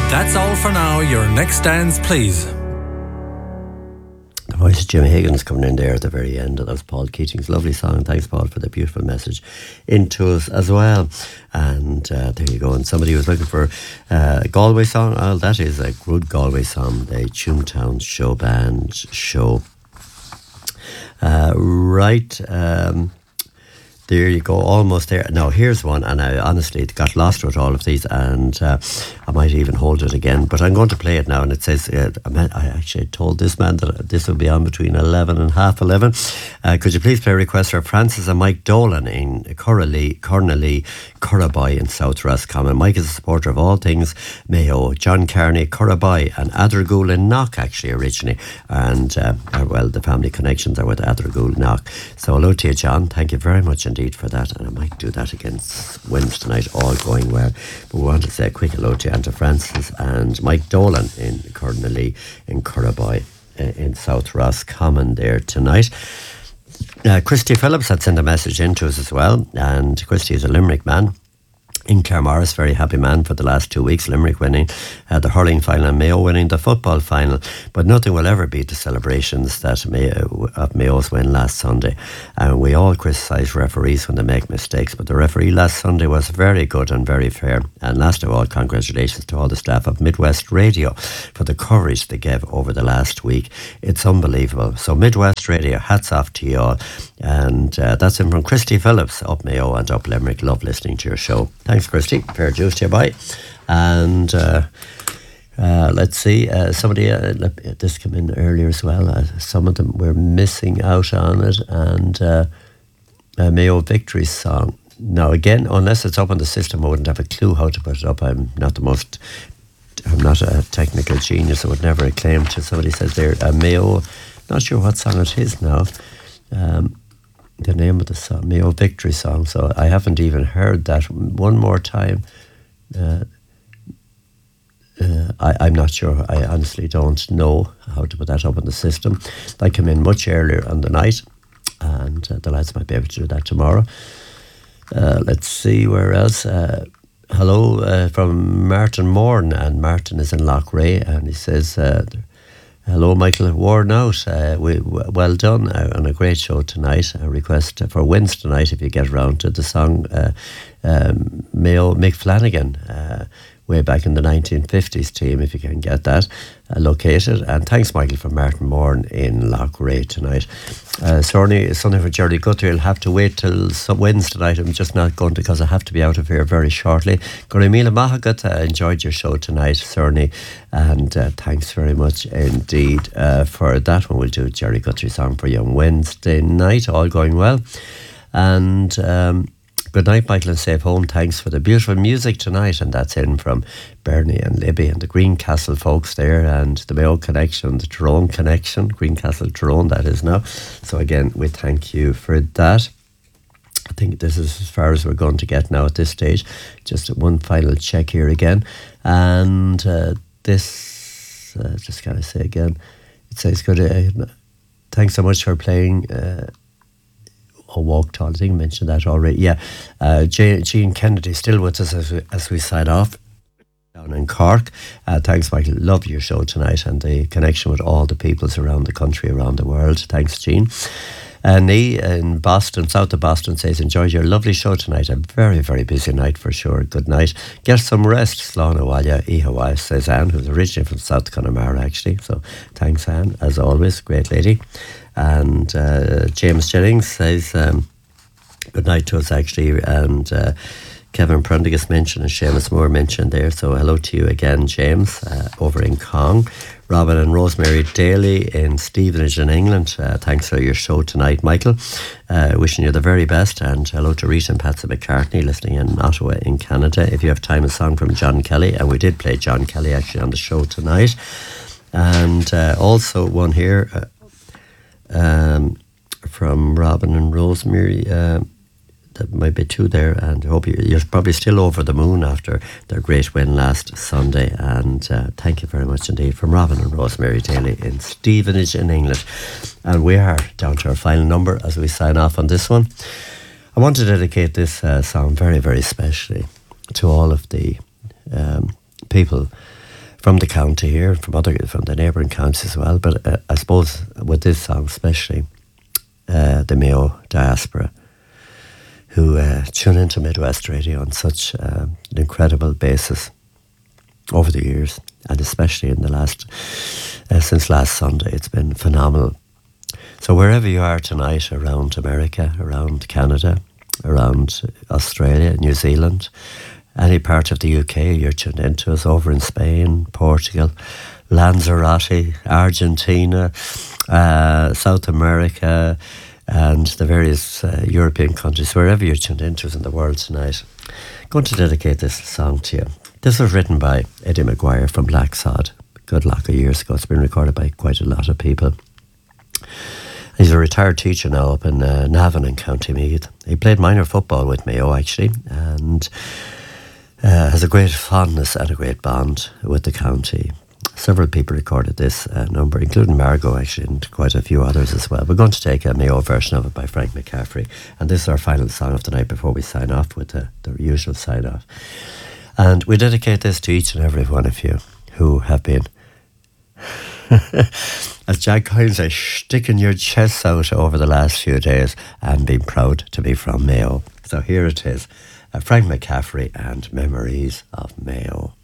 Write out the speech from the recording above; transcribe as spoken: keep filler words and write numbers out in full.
That's all for now. Your next dance, please. The voice of Jimmy Higgins coming in there at the very end. That was Paul Keating's lovely song. Thanks, Paul, for the beautiful message into us as well. And uh, there you go. And somebody was looking for uh, a Galway song. Oh, that is a good Galway song. The Toontown Show Band show. Uh, right. Um, There you go, almost there. Now, here's one, and I honestly got lost with all of these, and uh, I might even hold it again, but I'm going to play it now, and it says, uh, I actually told this man that this will be on between eleven and half eleven. Uh, could you please play a request for Francis and Mike Dolan in Corralee, Cornalee, Curraby in South Roscommon. Mike is a supporter of all things Mayo, John Carney, Curraby, and Athergool in Knock, actually, originally, and, uh, well, the family connections are with Athergool Knock. So, hello to you, John. Thank you very much indeed for that, and I might do that against Wednesday night, all going well. But we want to say a quick hello to Auntie Francis and Mike Dolan in Cornalee in Curraby uh, in South Roscommon there tonight. Uh, Christy Phillips had sent a message in to us as well, and Christy is a Limerick man in Claremorris, very happy man for the last two weeks. Limerick winning uh, the hurling final and Mayo winning the football final, but nothing will ever beat the celebrations that Mayo, of Mayo's win last Sunday. And we all criticise referees when they make mistakes, but the referee last Sunday was very good and very fair. And last of all, congratulations to all the staff of Midwest Radio for the coverage they gave over the last week. It's unbelievable. So Midwest Radio, hats off to you all. And uh, that's in from Christy Phillips, up Mayo and up Limerick. Love listening to your show. Thanks, Christy. Fair juice to you, bye. And uh, uh, let's see, uh, somebody, uh, this came in earlier as well. Uh, some of them were missing out on it. And uh, uh, Mayo Victory's song. Now, again, unless it's up on the system, I wouldn't have a clue how to put it up. I'm not the most, I'm not a technical genius. I would never claim to. Somebody says there, uh, Mayo, not sure what song it is now. Um, the name of the song, Mayo Victory song, so I haven't even heard that. One more time, uh, uh, I, I'm not sure. I honestly don't know how to put that up on the system. That came in much earlier on the night, and uh, the lads might be able to do that tomorrow. Uh, let's see where else. Uh, hello uh, from Martin Morn, and Martin is in Loughrea, and he says, uh, hello, Michael. Worn out. Uh, we, well done uh, on a great show tonight. A request for Wednesday night, if you get around to the song uh, um, Mayo Mick Flanagan, uh, way back in the nineteen fifties team, if you can get that uh, located. And thanks, Michael, from Martin Moore in Loughrea tonight. Uh, sorry, something for Jerry Guthrie. I'll have to wait till some Wednesday night. I'm just not going to, because I have to be out of here very shortly. Gorimila Mahagat, uh, enjoyed your show tonight, Cerny, and uh, thanks very much indeed uh, for that one. We'll do a Jerry Guthrie song for you on Wednesday night, all going well. And um, good night, Michael, and safe home. Thanks for the beautiful music tonight. And that's in from Bernie and Libby and the Greencastle folks there, and the Mayo Connection, the Tyrone Connection, Greencastle Tyrone, that is now. So again, we thank you for that. I think this is as far as we're going to get now at this stage. Just one final check here again. And uh, this, uh, just gotta say again, it says, good, uh, thanks so much for playing uh, or Walk Tall. I think I mentioned that already. Yeah, uh, Jean Kennedy still with us as we, as we sign off down in Cork. Uh, thanks, Michael. Love your show tonight and the connection with all the peoples around the country, around the world. Thanks, Jean. Uh, Nee in Boston, south of Boston, says, enjoyed your lovely show tonight. A very, very busy night for sure. Good night. Get some rest. Slán Awalya Ihawa, says Anne, who's originally from South Connemara, actually. So thanks, Anne, as always. Great lady. And uh, James Jennings says, um, good night to us, actually. And uh, Kevin Prendergast mentioned and Seamus Moore mentioned there. So hello to you again, James, uh, over in Cong. Robin and Rosemary Daly in Stevenage in England. Uh, thanks for your show tonight, Michael. Uh, wishing you the very best. And hello to Rita and Patsy McCartney listening in Ottawa in Canada. If you have time, a song from John Kelly. And we did play John Kelly actually on the show tonight. And uh, also one here uh, um, from Robin and Rosemary. Uh, That might be two there, and I hope you, you're probably still over the moon after their great win last Sunday. And uh, thank you very much indeed from Robin and Rosemary Daly in Stevenage in England. And we are down to our final number as we sign off on this one. I want to dedicate this uh, song very, very specially to all of the um, people from the county here, from other from the neighbouring counties as well. But uh, I suppose with this song especially, uh, the Mayo diaspora, who uh, tune into Midwest Radio on such uh, an incredible basis over the years, and especially in the last, uh, since last Sunday, it's been phenomenal. So wherever you are tonight, around America, around Canada, around Australia, New Zealand, any part of the U K, you're tuned into us, over in Spain, Portugal, Lanzarote, Argentina, uh, South America, and the various uh, European countries, wherever you're tuned into us in the world tonight. I'm going to dedicate this song to you. This was written by Eddie McGuire from Black Sod a good lot of years ago. It's been recorded by quite a lot of people. He's a retired teacher now up in uh, Navan in County Meath. He played minor football with Mayo, actually, and uh, has a great fondness and a great bond with the county. Several people recorded this uh, number, including Margot, actually, and quite a few others as well. We're going to take a Mayo version of it by Frank McCaffrey, and this is our final song of the night before we sign off with the, the usual sign-off. And we dedicate this to each and every one of you who have been, as Jack Coyne says, sticking your chests out over the last few days and being proud to be from Mayo. So here it is, uh, Frank McCaffrey and Memories of Mayo.